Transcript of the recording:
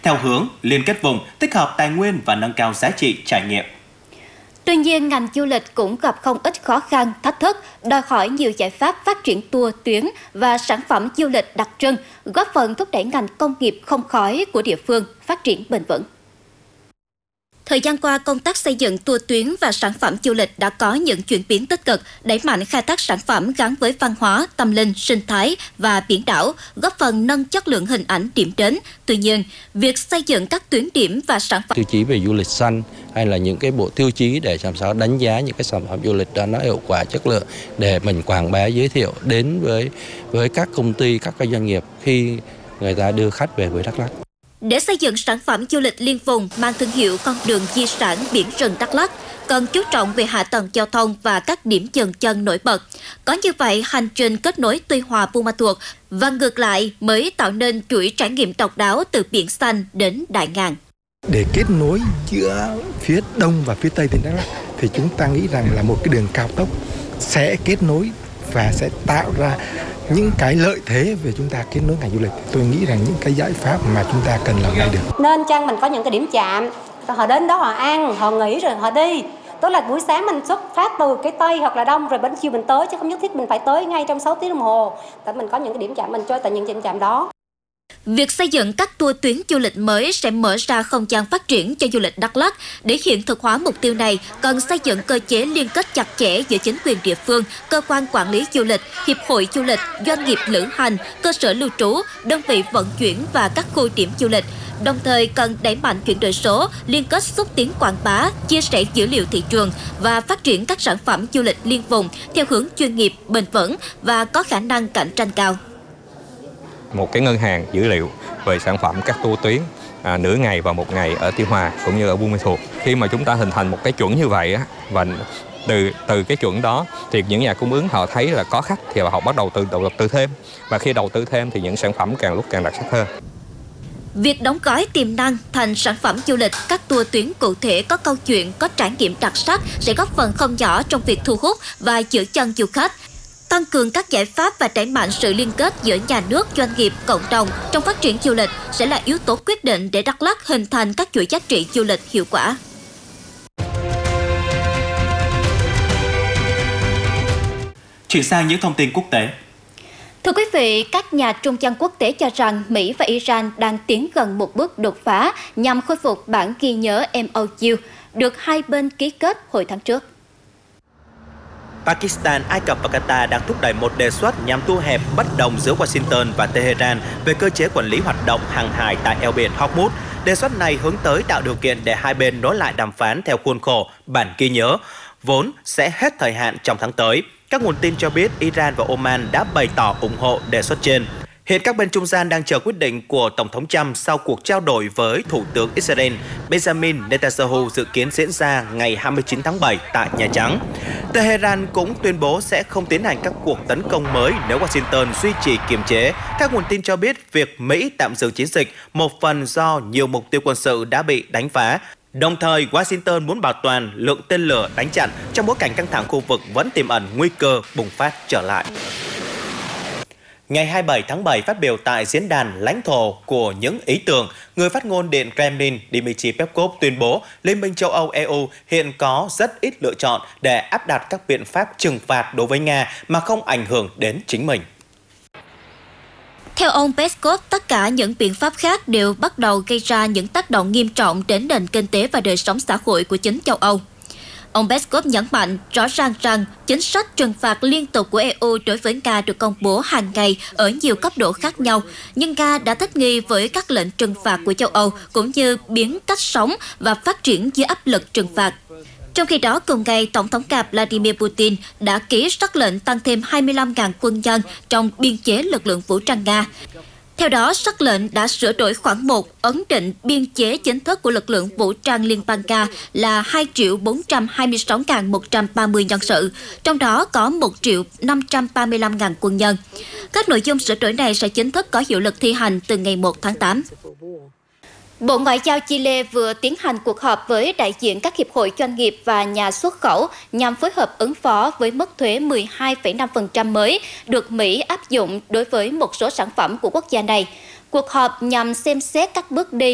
theo hướng liên kết vùng, tích hợp tài nguyên và nâng cao giá trị trải nghiệm. Tuy nhiên, ngành du lịch cũng gặp không ít khó khăn, thách thức, đòi hỏi nhiều giải pháp phát triển tour tuyến và sản phẩm du lịch đặc trưng, góp phần thúc đẩy ngành công nghiệp không khói của địa phương phát triển bền vững. Thời gian qua, công tác xây dựng tour tuyến và sản phẩm du lịch đã có những chuyển biến tích cực, đẩy mạnh khai thác sản phẩm gắn với văn hóa, tâm linh, sinh thái và biển đảo, góp phần nâng chất lượng hình ảnh điểm đến. Tuy nhiên, việc xây dựng các tuyến điểm và sản phẩm tiêu chí về du lịch xanh hay là những cái bộ tiêu chí để làm sao đánh giá những cái sản phẩm du lịch đó nó hiệu quả, chất lượng để mình quảng bá giới thiệu đến với các công ty, các doanh nghiệp khi người ta đưa khách về với Đắk Lắk. Để xây dựng sản phẩm du lịch liên vùng mang thương hiệu con đường di sản biển rừng Đắk Lắk, cần chú trọng về hạ tầng giao thông và các điểm dừng chân nổi bật. Có như vậy, hành trình kết nối Tuy Hòa - Buôn Ma Thuột và ngược lại mới tạo nên chuỗi trải nghiệm độc đáo từ biển xanh đến Đại Ngàn. Để kết nối giữa phía đông và phía tây tỉnh Đắk Lắk thì chúng ta nghĩ rằng là một cái đường cao tốc sẽ kết nối và sẽ tạo ra những cái lợi thế về chúng ta kết nối ngành du lịch. Tôi nghĩ rằng những cái giải pháp mà chúng ta cần làm ngay được. Nên chăng mình có những cái điểm chạm, họ đến đó họ ăn, họ nghỉ rồi họ đi. Tức là buổi sáng mình xuất phát từ cái Tây hoặc là Đông rồi đến chiều mình tới, chứ không nhất thiết mình phải tới ngay trong 6 tiếng đồng hồ. Tại mình có những cái điểm chạm, mình chơi tại những điểm chạm đó. Việc xây dựng các tour tuyến du lịch mới sẽ mở ra không gian phát triển cho du lịch Đắk Lắk. Để hiện thực hóa mục tiêu này, cần xây dựng cơ chế liên kết chặt chẽ giữa chính quyền địa phương, cơ quan quản lý du lịch, hiệp hội du lịch, doanh nghiệp lữ hành, cơ sở lưu trú, đơn vị vận chuyển và các khu điểm du lịch. Đồng thời cần đẩy mạnh chuyển đổi số, liên kết xúc tiến quảng bá, chia sẻ dữ liệu thị trường và phát triển các sản phẩm du lịch liên vùng theo hướng chuyên nghiệp, bền vững và có khả năng cạnh tranh cao. Một cái ngân hàng dữ liệu về sản phẩm các tour tuyến nửa ngày và một ngày ở Tuy Hòa cũng như ở Buôn Ma Thuột. Khi mà chúng ta hình thành một cái chuẩn như vậy và từ cái chuẩn đó thì những nhà cung ứng họ thấy là có khách thì họ bắt đầu đầu tư thêm, và khi đầu tư thêm thì những sản phẩm càng lúc càng đặc sắc hơn. Việc đóng gói tiềm năng thành sản phẩm du lịch, các tour tuyến cụ thể có câu chuyện, có trải nghiệm đặc sắc sẽ góp phần không nhỏ trong việc thu hút và giữ chân du khách. Tăng cường các giải pháp và đẩy mạnh sự liên kết giữa nhà nước, doanh nghiệp, cộng đồng trong phát triển du lịch sẽ là yếu tố quyết định để Đắk Lắk hình thành các chuỗi giá trị du lịch hiệu quả. Chuyển sang những thông tin quốc tế. Thưa quý vị, các nhà trung gian quốc tế cho rằng Mỹ và Iran đang tiến gần một bước đột phá nhằm khôi phục bản ghi nhớ MOU được hai bên ký kết hồi tháng trước. Pakistan, Ai Cập và Qatar đang thúc đẩy một đề xuất nhằm thu hẹp bất đồng giữa Washington và Tehran về cơ chế quản lý hoạt động hàng hải tại eo biển Hormuz. Đề xuất này hướng tới tạo điều kiện để hai bên nối lại đàm phán theo khuôn khổ bản ghi nhớ, vốn sẽ hết thời hạn trong tháng tới. Các nguồn tin cho biết Iran và Oman đã bày tỏ ủng hộ đề xuất trên. Hiện các bên trung gian đang chờ quyết định của Tổng thống Trump sau cuộc trao đổi với Thủ tướng Israel Benjamin Netanyahu dự kiến diễn ra ngày 29 tháng 7 tại Nhà Trắng. Tehran cũng tuyên bố sẽ không tiến hành các cuộc tấn công mới nếu Washington duy trì kiềm chế. Các nguồn tin cho biết việc Mỹ tạm dừng chiến dịch một phần do nhiều mục tiêu quân sự đã bị đánh phá. Đồng thời, Washington muốn bảo toàn lượng tên lửa đánh chặn trong bối cảnh căng thẳng khu vực vẫn tiềm ẩn nguy cơ bùng phát trở lại. Ngày 27 tháng 7 phát biểu tại diễn đàn lãnh thổ của những ý tưởng, người phát ngôn Điện Kremlin Dmitry Peskov tuyên bố Liên minh châu Âu EU hiện có rất ít lựa chọn để áp đặt các biện pháp trừng phạt đối với Nga mà không ảnh hưởng đến chính mình. Theo ông Peskov, tất cả những biện pháp khác đều bắt đầu gây ra những tác động nghiêm trọng đến nền kinh tế và đời sống xã hội của chính châu Âu. Ông Peskov nhấn mạnh rõ ràng rằng chính sách trừng phạt liên tục của EU đối với Nga được công bố hàng ngày ở nhiều cấp độ khác nhau, nhưng Nga đã thích nghi với các lệnh trừng phạt của châu Âu cũng như biến cách sống và phát triển dưới áp lực trừng phạt. Trong khi đó, cùng ngày, Tổng thống Nga Vladimir Putin đã ký sắc lệnh tăng thêm 25.000 quân nhân trong biên chế lực lượng vũ trang Nga. Theo đó, sắc lệnh đã sửa đổi khoản 1 ấn định biên chế chính thức của lực lượng vũ trang Liên bang Nga là 2.426.130 nhân sự, trong đó có 1.535.000 quân nhân. Các nội dung sửa đổi này sẽ chính thức có hiệu lực thi hành từ ngày 1 tháng 8. Bộ Ngoại giao Chile vừa tiến hành cuộc họp với đại diện các hiệp hội doanh nghiệp và nhà xuất khẩu nhằm phối hợp ứng phó với mức thuế 12,5% mới được Mỹ áp dụng đối với một số sản phẩm của quốc gia này. Cuộc họp nhằm xem xét các bước đi